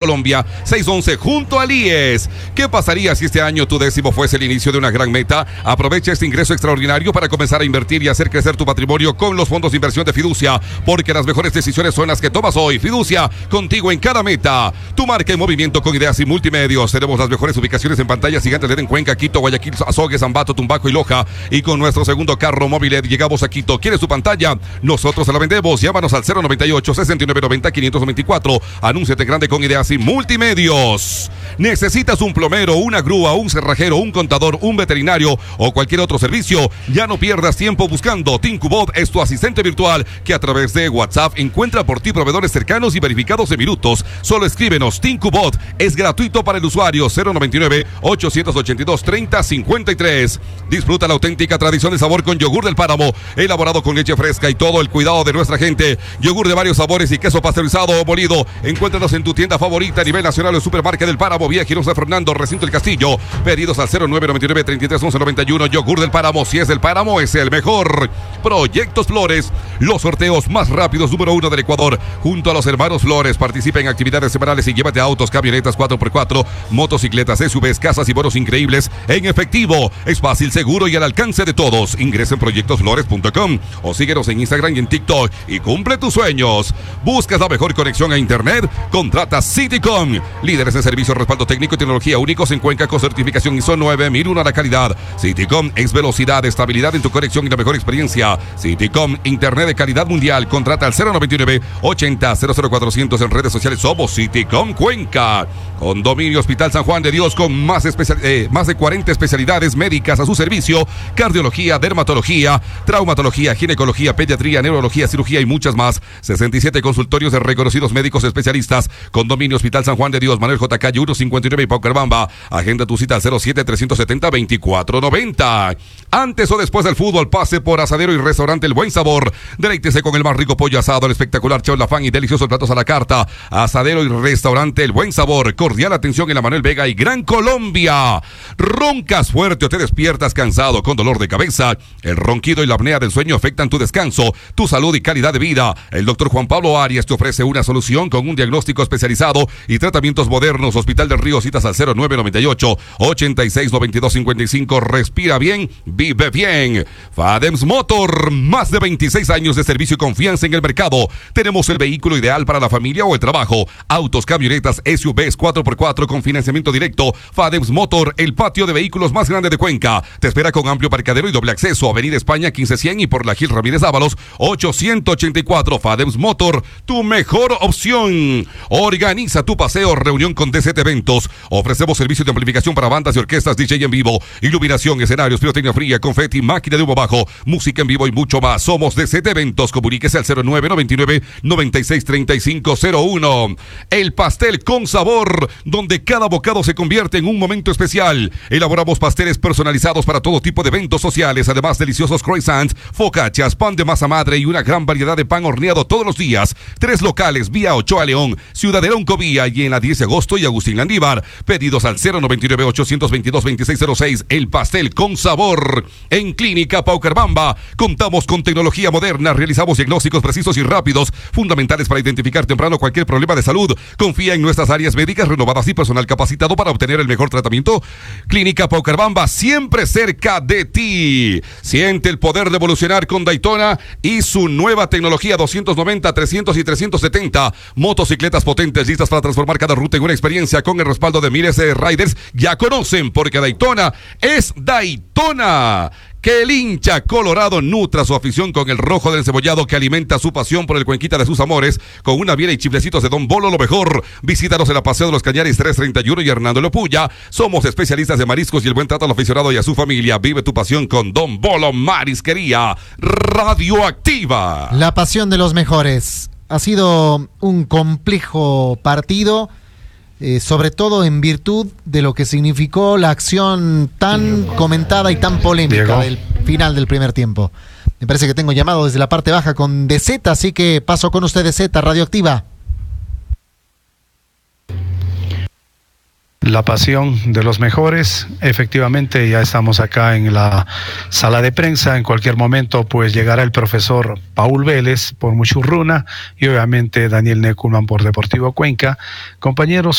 Colombia, 611 junto al IES. ¿Qué pasaría si este año tu 10º fuese el inicio de una gran meta? Aprovecha este ingreso extraordinario para comenzar a invertir y hacer crecer tu patrimonio con los fondos de inversión de Fiducia, porque las mejores decisiones son las que tomas hoy. Fiducia, contigo en cada meta. Tu marca en movimiento con ideas y multimedios. Tenemos las mejores ubicaciones en pantallas gigantes de en Cuenca, Quito, Guayaquil, Azogues, Ambato, Tumbaco y Loja. Y con nuestro segundo carro móvil llegamos a Quito. ¿Quieres tu pantalla? Nosotros se la vendemos. Llámanos al 098-6990-524. Anúnciate grande con ideas y multimedios. ¿Necesitas un plomero, una grúa, un cerrajero, un contador, un veterinario o cualquier otro servicio? Ya no pierdas tiempo buscando. Tincubot es tu asistente virtual que a través de WhatsApp encuentra por ti proveedores cercanos y verificados en minutos. Solo escríbenos. Tincubot es gratuito para el usuario. 099-882-3053. Disfruta la auténtica tradición de sabor con yogur del páramo, elaborado con leche fresca y todo el cuidado de nuestra gente. Yogur de varios sabores y queso pasteurizado o molido. Encuéntranos en tu tienda favorita a nivel nacional o Supermarket del Páramo, Vía Girón San Fernando, Recinto El Castillo. Pedidos al 0999-331191. Yogur del Páramo, si es del Páramo, es el mejor. Proyectos Flores, los sorteos más rápidos número 1 del Ecuador. Junto a los hermanos Flores, participa en actividades semanales y llévate autos, camionetas 4x4, motocicletas, SUVs, casas y bonos increíbles en efectivo. Es fácil, seguro y al alcance de todos. Ingresa en proyectosflores.com o síguenos en Instagram y en TikTok y cumple tus sueños. ¿Buscas la mejor conexión a internet? Contrata Citycom. Líderes en servicio, respaldo técnico y tecnología únicos en Cuenca con certificación ISO 9001 a la calidad. Citycom es velocidad, estabilidad en tu conexión y la mejor experiencia. Citycom, internet de calidad mundial. Contrata al 099-80-00400 en redes sociales. Somos Citycom Cuenca. Condominio Hospital San Juan de Dios con más de 40 especialidades médicas a su servicio. Cardiología, dermatología, traumatología, ginecología, pediatría, neurología, cirugía y muchas más. 67 consultorios de reconocidos médicos especialistas. Condominio Hospital San Juan de Dios, Manuel J. Calle 159 y Paucarbamba. Agenda tu cita al 07-370-2490. Antes o después del fútbol, pase por Asadero y Restaurante El Buen Sabor. Deleítese con el más rico pollo asado, el espectacular chaulafán y deliciosos platos a la carta. Asadero y Restaurante El Buen Sabor. Cordial atención en la Manuel Vega y Gran Colombia. ¿Roncas fuerte o te despiertas cansado con dolor de cabeza? El ronquido y la apnea del sueño afectan tu descanso, tu salud y calidad de vida. El doctor Juan Pablo Arias te ofrece una solución con un diagnóstico especializado y tratamientos modernos. Hospital del Río, citas al 0998-869255. Respira bien, vive bien. Fadems Motor, más de 26 años de servicio y confianza en el mercado. Tenemos el vehículo ideal para la familia o el trabajo. Autos, camionetas, SUVs 4x4 con financiamiento directo. Fadems Motor, el patio de vehículos más grande de Cuenca. Te espera con amplio parqueadero y doble acceso. Avenida España 1500 y por la Gil Ramírez Ábalos 884. Fadems Motor, tu mejor opción. Organiza tu paseo, reunión con DZ Eventos. Ofrecemos servicios de amplificación para bandas y orquestas, DJ en vivo, iluminación, escenarios, pirotecnia fría, confeti, máquina de humo bajo, música en vivo y mucho más. Somos DZ Eventos. Comuníquese al 0999-963501. El pastel con sabor, donde cada bocado se convierte en un momento especial. Elaboramos pasteles personalizados para todo tipo de eventos sociales, además deliciosos croissants, focaccias, pan de masa madre y una gran variedad de pan horneado todos los días. 3 locales, vía Ochoa León, Ciudadela Oncovía y en la 10 de agosto y Agustín Landívar. Pedidos al 099-822-2606. El pastel con sabor. En Clínica Paucarbamba contamos con tecnología moderna, realizamos diagnósticos precisos y rápidos, fundamentales para identificar temprano cualquier problema de salud. Confía en nuestras áreas médicas renovadas y personal capacitado para obtener el mejor tratamiento. Clínica Paucarbamba, siempre cerca de ti. Siente el poder de evolucionar con Daytona y su nueva tecnología 290, 300 y 370. Motocicletas potentes listas para transformar cada ruta en una experiencia con el respaldo de miles de riders. Ya conocen, porque Daytona es Daytona. Que el hincha colorado nutra su afición con el rojo del encebollado, que alimenta su pasión por el Cuenquita de sus amores con una biela y chiflecitos de Don Bolo, lo mejor. Visítanos en la Paseo de los Cañares 331 y Hernando Lopuya. Somos especialistas de mariscos y el buen trato al aficionado y a su familia. Vive tu pasión con Don Bolo Marisquería Radioactiva. La pasión de los mejores. Ha sido un complejo partido, sobre todo en virtud de lo que significó la acción tan comentada y tan polémica del final del primer tiempo. Me parece que tengo llamado desde la parte baja con DZ, así que paso con usted, DZ, Radioactiva. La pasión de los mejores. Efectivamente, ya estamos acá en la sala de prensa. En cualquier momento pues llegará el profesor Paul Vélez por Muchurruna y obviamente Daniel Neckerman por Deportivo Cuenca. Compañeros,